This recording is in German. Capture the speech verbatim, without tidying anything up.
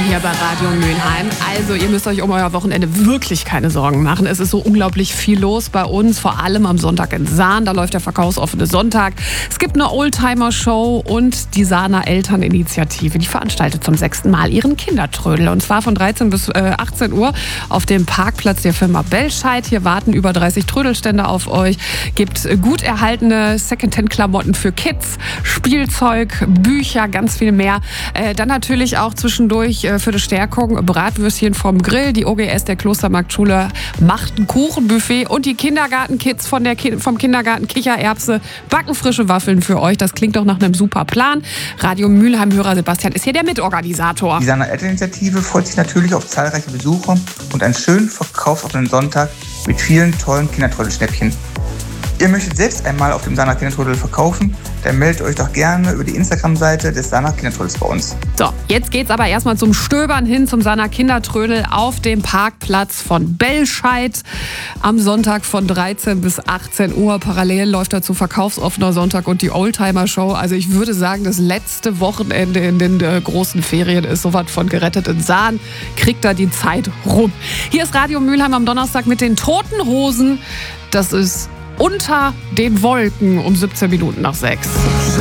hier bei Radio Mülheim. Also ihr müsst euch um euer Wochenende wirklich keine Sorgen machen. Es ist so unglaublich viel los bei uns, vor allem am Sonntag in Sahn. Da läuft der verkaufsoffene Sonntag. Es gibt eine Oldtimer-Show und die Sahner Elterninitiative. Die veranstaltet zum sechsten Mal ihren Kindertrödel. Und zwar von dreizehn bis achtzehn Uhr auf dem Parkplatz der Firma Bellscheid. Hier warten über dreißig Trödelstände auf euch. Gibt gut erhaltene Secondhand-Klamotten für Kids, Spielzeug, Bücher, ganz viel mehr. Äh, dann natürlich auch zwischendurch äh, für die Stärkung Bratwürstchen vom Grill. Die O G S der Klostermarktschule macht ein Kuchenbuffet und die Kindergartenkids von der Ki- vom Kindergarten Kichererbse backen frische Waffeln für euch. Das klingt doch nach einem super Plan. Radio Mülheim-Hörer Sebastian ist hier der Mitorganisator. Die Sahner Elterninitiative freut sich natürlich auf zahlreiche Besucher und einen schönen verkaufsoffenen Sonntag mit vielen tollen Kindertrödelschnäppchen. Ihr möchtet selbst einmal auf dem Sahner Kindertrödel verkaufen? Dann meldet euch doch gerne über die Instagram-Seite des Sahner Kindertrödels bei uns. So, jetzt geht's aber erstmal zum Stöbern hin zum Sahner Kindertrödel auf dem Parkplatz von Bellscheid am Sonntag von dreizehn bis achtzehn Uhr. Parallel läuft dazu verkaufsoffener Sonntag und die Oldtimer-Show. Also ich würde sagen, das letzte Wochenende in den äh, großen Ferien ist sowas von gerettet in Sahn. Kriegt da die Zeit rum. Hier ist Radio Mülheim am Donnerstag mit den Toten Hosen. Das ist Unter den Wolken um siebzehn Minuten nach sechs.